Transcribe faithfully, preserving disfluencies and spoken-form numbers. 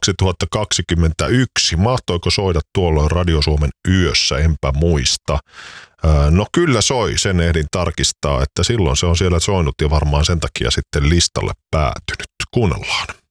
kaksituhattakaksikymmentäyksi. Mahtoiko soida tuolloin Radio Suomen yössä, enpä muista. No kyllä soi, sen ehdin tarkistaa, että silloin se on siellä soinut ja varmaan sen takia sitten listalle päätynyt. Kuunnellaan.